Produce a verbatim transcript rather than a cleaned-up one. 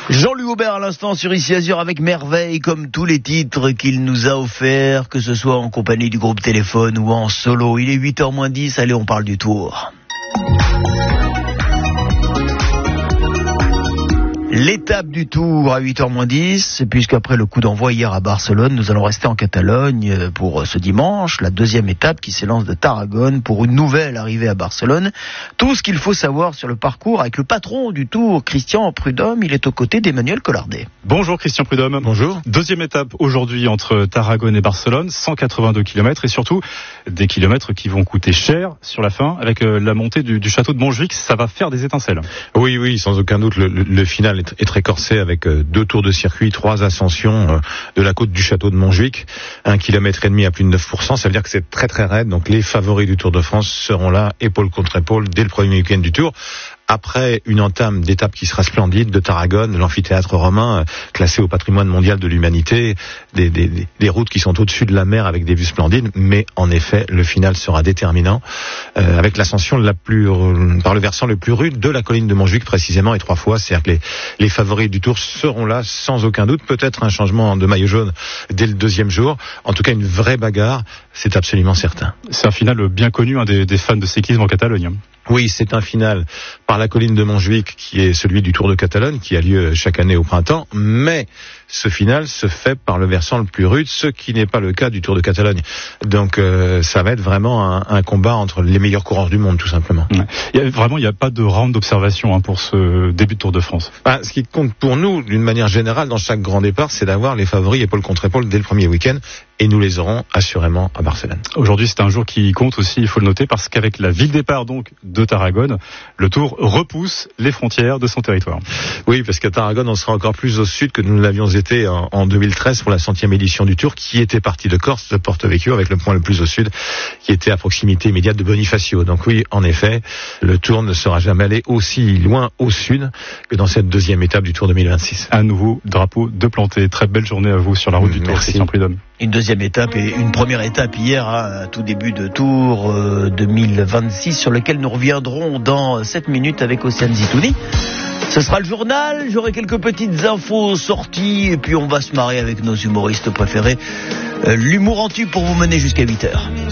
Jean-Louis Aubert à l'instant sur Ici Azur avec merveille, comme tous les titres qu'il nous a offerts, que ce soit en compagnie du groupe Téléphone ou en solo. Il est huit heures moins dix, allez on parle du Tour. L'étape du Tour à huit heures moins dix, puisqu'après le coup d'envoi hier à Barcelone, nous allons rester en Catalogne pour ce dimanche, la deuxième étape qui s'élance de Tarragone pour une nouvelle arrivée à Barcelone. Tout ce qu'il faut savoir sur le parcours avec le patron du Tour, Christian Prudhomme, il est aux côtés d'Emmanuel Collardet. Bonjour Christian Prudhomme. Bonjour. Deuxième étape aujourd'hui entre Tarragone et Barcelone, cent quatre-vingt-deux kilomètres et surtout des kilomètres qui vont coûter cher sur la fin avec la montée du, du château de Montjuic, ça va faire des étincelles. Oui, oui, sans aucun doute, le, le, le final est est très corsé avec deux tours de circuit, trois ascensions de la côte du château de Montjuic, un kilomètre et demi à plus de neuf pour cent, ça veut dire que c'est très très raide, donc les favoris du Tour de France seront là, épaule contre épaule, dès le premier week-end du Tour. Après une entame d'étape qui sera splendide de Tarragone, l'amphithéâtre romain, classé au patrimoine mondial de l'humanité, des, des, des routes qui sont au-dessus de la mer avec des vues splendides, mais en effet, le final sera déterminant, euh, avec l'ascension la plus, euh, par le versant le plus rude de la colline de Montjuic précisément, et trois fois, c'est-à-dire que les, les favoris du Tour seront là sans aucun doute, peut-être un changement de maillot jaune dès le deuxième jour, en tout cas une vraie bagarre, c'est absolument certain. C'est un final bien connu hein, des, des fans de cyclisme en Catalogne. Oui, c'est un final par la colline de Montjuic qui est celui du Tour de Catalogne qui a lieu chaque année au printemps, mais ce final se fait par le versant le plus rude, ce qui n'est pas le cas du Tour de Catalogne. Donc euh, ça va être vraiment un, un combat entre les meilleurs coureurs du monde, tout simplement. Ouais. Il y a, vraiment, il n'y a pas de round d'observation hein, pour ce début de Tour de France. Ah, ce qui compte pour nous, d'une manière générale, dans chaque grand départ, c'est d'avoir les favoris épaule contre épaule dès le premier week-end, et nous les aurons assurément à Barcelone. Aujourd'hui, c'est un jour qui compte aussi, il faut le noter, parce qu'avec la ville départ donc de Tarragone, le Tour repousse les frontières de son territoire. Oui, parce qu'à Tarragone, on sera encore plus au sud que nous l'avions été en, en deux mille treize pour la centième édition du Tour, qui était partie de Corse, de Porto Vecchio, avec le point le plus au sud, qui était à proximité immédiate de Bonifacio. Donc oui, en effet, le Tour ne sera jamais allé aussi loin au sud que dans cette deuxième étape du Tour deux mille vingt-six. Un nouveau drapeau de planté. Très belle journée à vous sur la route du Tour, Merci. Christian Prudhomme. Une deuxième étape et une première étape hier, hein, tout début de Tour euh, deux mille vingt-six, sur lequel nous reviendrons dans sept minutes avec Océane Zitouni. Ce sera le journal, j'aurai quelques petites infos sorties, et puis on va se marrer avec nos humoristes préférés. Euh, l'humour en tube pour vous mener jusqu'à huit heures.